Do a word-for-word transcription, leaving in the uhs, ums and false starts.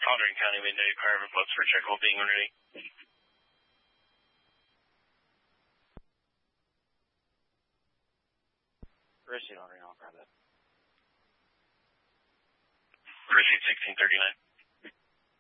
Calhoun County, we know requirement boats for check while being ready. Proceed on Reno, grab that. Proceed sixteen thirty-nine.